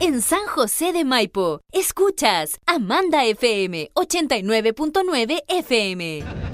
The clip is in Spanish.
en San José de Maipo. Escuchas Amanda FM 89.9 FM.